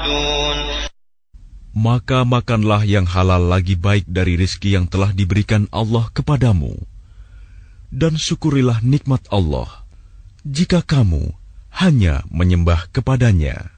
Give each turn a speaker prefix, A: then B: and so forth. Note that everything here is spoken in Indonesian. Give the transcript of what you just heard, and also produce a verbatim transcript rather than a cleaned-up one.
A: تعدون.
B: Maka makanlah yang halal lagi baik dari rizki yang telah diberikan Allah kepadamu. Dan syukurilah nikmat Allah, jika kamu hanya menyembah kepadanya.